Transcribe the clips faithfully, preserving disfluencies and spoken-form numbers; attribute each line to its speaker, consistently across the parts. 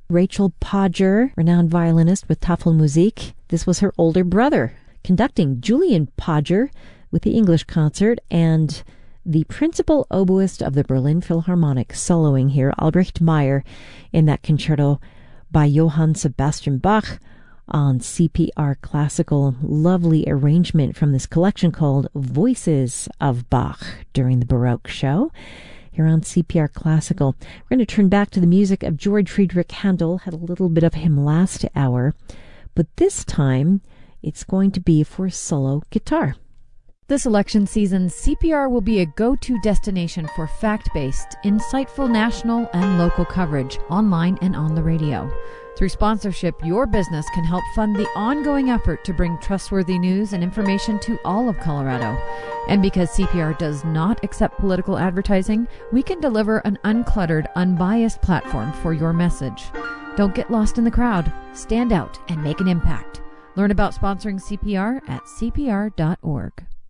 Speaker 1: Rachel Podger, renowned violinist with Tafelmusik. This was her older brother, conducting Julian Podger with the English concert, and the principal oboist of the Berlin Philharmonic soloing here, Albrecht Meyer, in that concerto by Johann Sebastian Bach on C P R Classical. Lovely arrangement from this collection called Voices of Bach during the Baroque show here on C P R Classical. We're going to turn back to the music of George Friedrich Handel. Had a little bit of him last hour, but this time it's going to be for solo guitar.
Speaker 2: This election season, C P R will be a go-to destination for fact-based, insightful national and local coverage, online and on the radio. Through sponsorship, your business can help fund the ongoing effort to bring trustworthy news and information to all of Colorado. And because C P R does not accept political advertising, we can deliver an uncluttered, unbiased platform for your message. Don't get lost in the crowd. Stand out and make an impact. Learn about sponsoring C P R at c p r dot org.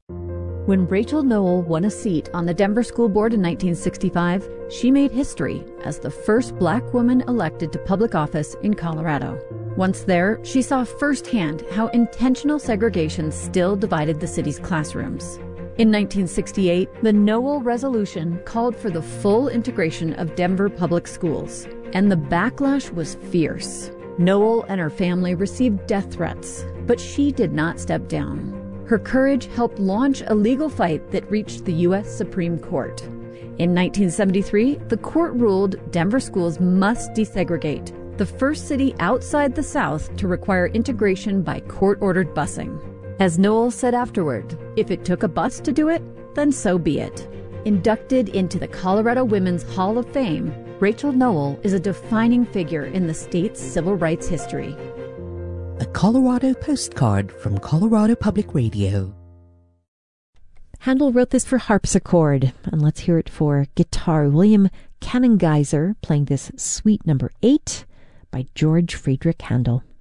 Speaker 2: When Rachel Noel won a seat on the Denver School Board in nineteen sixty-five, she made history as the first black woman elected to public office in Colorado. Once there, she saw firsthand how intentional segregation still divided the city's classrooms. In nineteen sixty-eight, the Noel Resolution called for the full integration of Denver public schools, and the backlash was fierce. Noel and her family received death threats, but she did not step down. Her courage helped launch a legal fight that reached the U S Supreme Court. In nineteen seventy-three, the court ruled Denver schools must desegregate, the first city outside the South to require integration by court-ordered busing. As Noel said afterward, if it took a bus to do it, then so be it. Inducted into the Colorado Women's Hall of Fame, Rachel Noel is a defining figure in the state's civil rights history.
Speaker 3: A Colorado postcard from Colorado Public Radio.
Speaker 1: Handel wrote this for harpsichord, and let's hear it for guitar. William Kannengeiser playing this Suite Number eight by George Friedrich Handel.